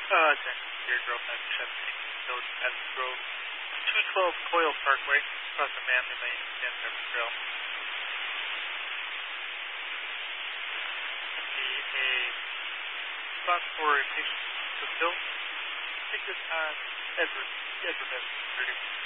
Deer Grove, 97 Road, Patrick Grove, 212 Coyle Parkway, across the Manly Lane, San River Trail. Be a spot for a patient to fill. Take this on Edward Evans, 30.